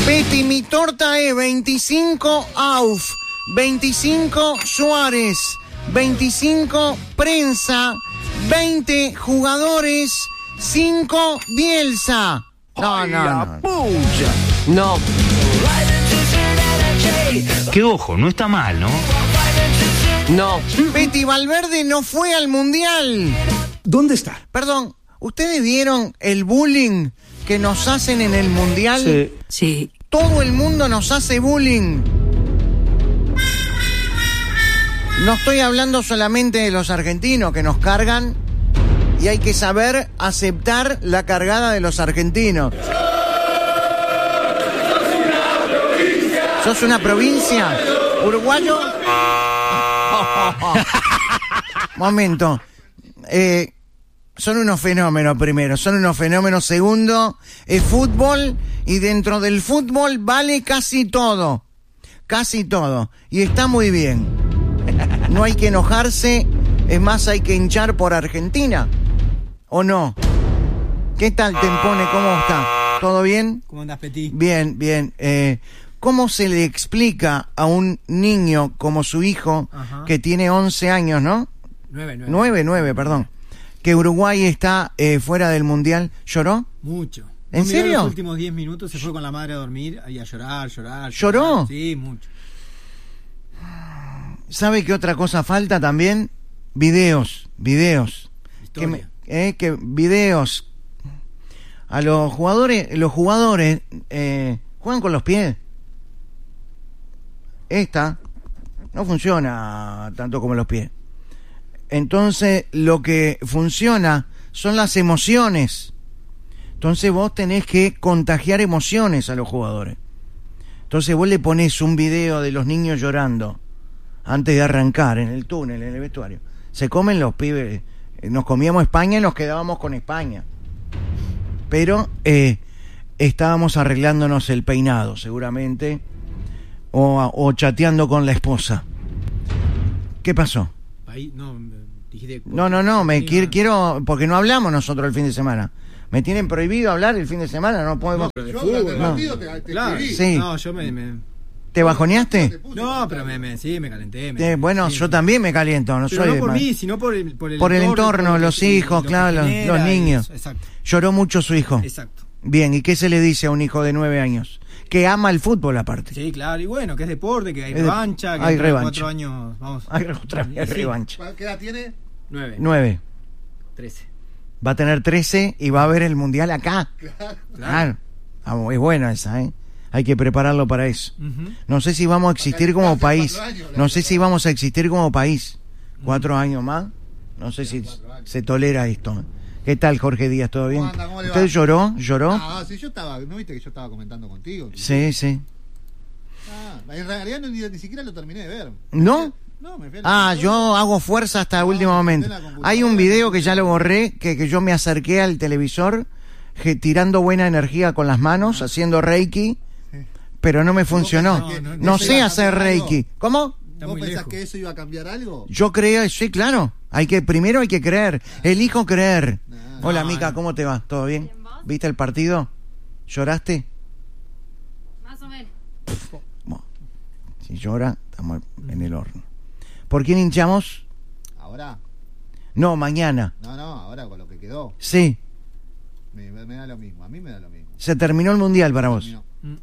Peti, mi torta es 25 Auf, 25 Suárez, 25 Prensa, 20 jugadores, 5 Bielsa. No. Que ojo, no está mal, ¿no? No. Peti, Valverde no fue al Mundial. ¿Dónde está? Perdón, ¿ustedes vieron el bullying que nos hacen en el Mundial? Sí. Todo el mundo nos hace bullying. No estoy hablando solamente de los argentinos que nos cargan, y hay que saber aceptar la cargada de los argentinos. ¿Sos una provincia? ¿Uruguayo? Momento. Son unos fenómenos, primero. Son unos fenómenos. Segundo, es fútbol, y dentro del fútbol vale casi todo. Casi todo. Y está muy bien. No hay que enojarse. Es más, hay que hinchar por Argentina. ¿O no? ¿Qué tal, Tempone? ¿Cómo está? ¿Todo bien? ¿Cómo andás, Petit? Bien, bien. ¿Cómo se le explica a un niño como su hijo, que tiene 11 años, ¿no? 9, perdón, que Uruguay está fuera del Mundial? ¿Lloró? Mucho. ¿En serio? Los últimos 10 minutos se fue con la madre a dormir y a llorar. ¿Lloró? Sí, mucho. ¿Sabe qué otra cosa falta también? Videos. Historia. Que videos. A los jugadores juegan con los pies. Esta no funciona tanto como los pies. Entonces, lo que funciona son las emociones. Entonces, vos tenés que contagiar emociones a los jugadores. Entonces, vos le ponés un video de los niños llorando antes de arrancar, en el túnel, en el vestuario. Se comen los pibes. Nos comíamos España y nos quedábamos con España. Pero estábamos arreglándonos el peinado, seguramente, o chateando con la esposa. ¿Qué pasó? No, quiero, porque no hablamos nosotros el fin de semana. ¿Me tienen prohibido hablar el fin de semana? No podemos. No, pero de fútbol, no. Claro. Sí. No, yo ¿Te bajoneaste? No, pero sí, me calenté. Bueno, sí, yo también me caliento. No pero soy no por mí, sino por el entorno, los hijos, claro, los niños. Exacto. Lloró mucho su hijo. Exacto. Bien, ¿y qué se le dice a un hijo de 9 años? Que ama el fútbol aparte. Sí, claro, y bueno, que es deporte, que hay revancha, que hay revancha. 4 años, vamos. Hay otra vez revancha. ¿Qué edad tiene? 9. 13. Va a tener 13 y va a ver el Mundial acá. Claro. Es buena esa, ¿eh? Hay que prepararlo para eso. No sé si vamos a existir como país. No sé si vamos a existir como país. 4 años más. No sé si se tolera esto. ¿Qué tal, Jorge Díaz? ¿Todo bien? ¿Usted lloró? Ah, sí, yo estaba. ¿No viste que yo estaba comentando contigo? Sí. En realidad ni siquiera lo terminé de ver. ¿No? No, me fui a yo hago fuerza hasta el último momento. Hay un video que ya lo borré, que yo me acerqué al televisor tirando buena energía con las manos, haciendo Reiki, pero no me funcionó. No sé hacer Reiki. ¿Cómo? ¿Vos pensás que eso iba a cambiar algo? Yo creo, sí, claro. Primero hay que creer. Elijo creer. Hola, Mica, ¿cómo te va? ¿Todo bien? ¿Viste el partido? ¿Lloraste? Más o menos. Bueno, si llora, estamos en el horno. ¿Por quién hinchamos? ¿Ahora? No, mañana. No, ahora con lo que quedó. Sí. Me da lo mismo, a mí me da lo mismo. Se terminó el Mundial para vos.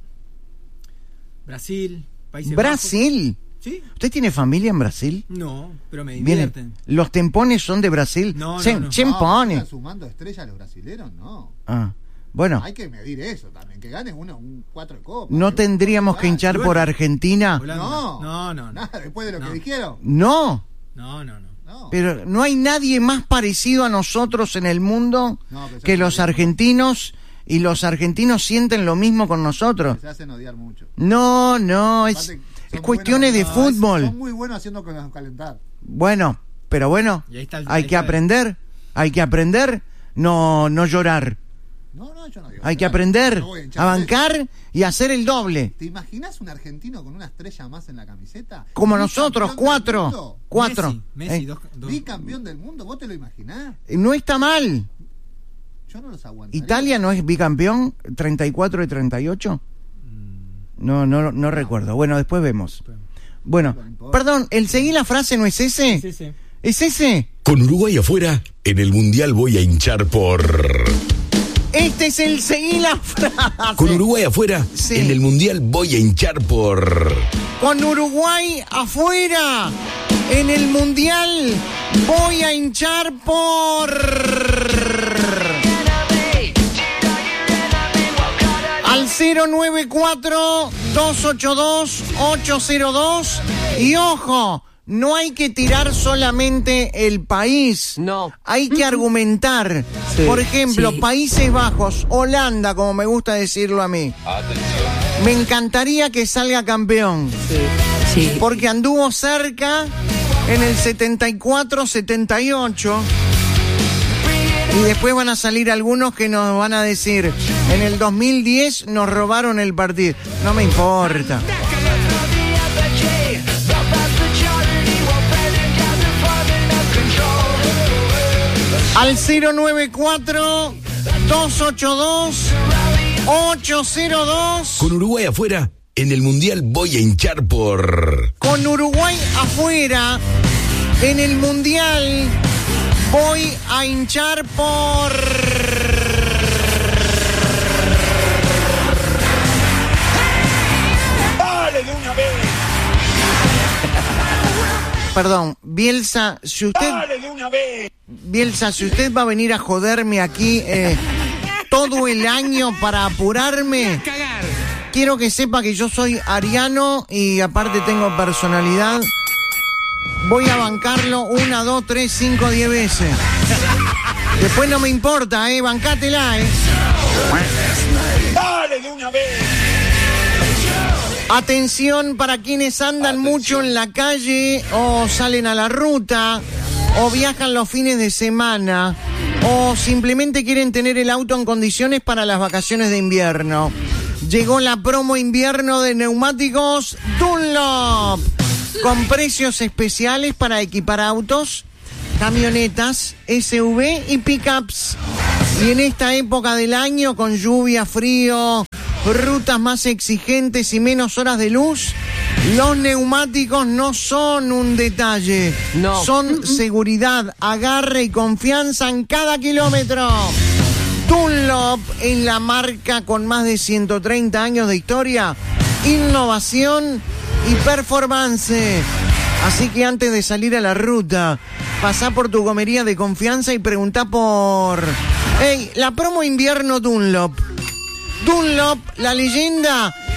Brasil, Países ¿Brasil? Bajos. ¿Sí? ¿Usted tiene familia en Brasil? No, pero me divierten. ¿Los tempones son de Brasil? No. ¿Tempones? ¿Están sumando estrellas los brasileros? No. Bueno. Hay que medir eso también, que ganen un 4 de copa. ¿No tendríamos que hinchar por Argentina? No. Nada, después de lo que dijeron. No. No. Pero no hay nadie más parecido a nosotros en el mundo que los argentinos, y los argentinos sienten lo mismo con nosotros. Se hacen odiar mucho. No, es cuestiones de fútbol. Son muy buenos haciendo calentar. Bueno, hay que aprender, no llorar. No, yo no digo. Hay que aprender a bancar y hacer el doble. ¿Te imaginas un argentino con una estrella más en la camiseta? Como nosotros, 4. Messi, dos. Bicampeón del mundo, ¿vos te lo imaginás? No está mal. Yo no los aguantaría. ¿Italia no es bicampeón 34 y 38? No recuerdo. Bueno, después vemos. Bueno, perdón, ¿el seguí la frase no es ese? Sí, sí. ¿Es ese? Con Uruguay afuera, en el Mundial voy a hinchar por... Este es el seguí la frase. Con Uruguay afuera, Sí. en el Mundial voy a hinchar por... Con Uruguay afuera, en el Mundial voy a hinchar por... Al 094-282-802. Y ojo, no hay que tirar solamente el país. No. Hay que argumentar. Sí. Por ejemplo, Sí. Países Bajos, Holanda, como me gusta decirlo a mí. Me encantaría que salga campeón. Sí. Porque anduvo cerca en el 74-78. Y después van a salir algunos que nos van a decir, en el 2010 nos robaron el partido. No me importa. Al 094-282-802. Con Uruguay afuera, en el Mundial voy a hinchar por... Con Uruguay afuera, en el Mundial voy a hinchar por... Perdón, Bielsa, si usted... Bielsa, si usted va a venir a joderme aquí todo el año para apurarme, quiero que sepa que yo soy ariano y aparte tengo personalidad. Voy a bancarlo 1, 2, 3, 5, 10 veces. Después no me importa, bancátela, ¡Dale de una vez! Atención para quienes andan mucho en la calle o salen a la ruta o viajan los fines de semana o simplemente quieren tener el auto en condiciones para las vacaciones de invierno. Llegó la promo invierno de neumáticos Dunlop con precios especiales para equipar autos, camionetas, SUV y pickups. Y en esta época del año, con lluvia, frío, rutas más exigentes y menos horas de luz, los neumáticos no son un detalle. No. Son seguridad, agarre y confianza en cada kilómetro. Dunlop es la marca con más de 130 años de historia, innovación y performance. Así que antes de salir a la ruta, pasá por tu gomería de confianza y preguntá por... ¡Ey! La promo invierno Dunlop. Dunlop, la leyenda